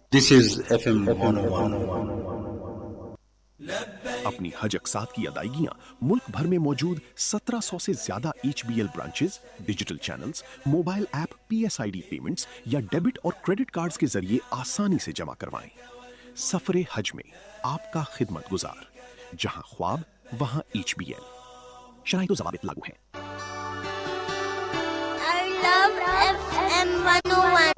This is FM 101. अपनी हज अक़सात की अदायगियां मुल्क भर में मौजूद 1700 से ज्यादा HBL branches, digital channels, mobile app, PSID payments या डेबिट और क्रेडिट कार्ड्स के जरिए आसानी से जमा करवाएं। सफरे हज में आपका खिदमत गुजार, जहां ख्वाब वहां HBL। शराइत व ज़वाबित लागू हैं। I love FM 101.